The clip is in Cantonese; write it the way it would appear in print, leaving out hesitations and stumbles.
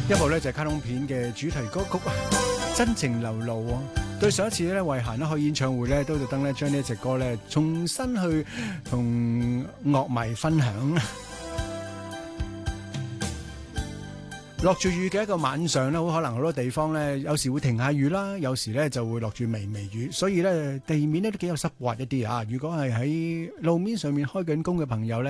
一部咧就係卡通片嘅主題歌曲《真情流露》啊！對上一次咧，慧嫻咧開演唱會咧，都特登咧將呢一隻歌咧重新去同樂迷分享。落住雨嘅一個晚上咧，好可能好多地方咧，有時會停下雨啦，有時咧就會落住微微雨，所以咧地面咧都幾有濕滑一啲啊！如果係喺路面上面開緊工嘅朋友咧，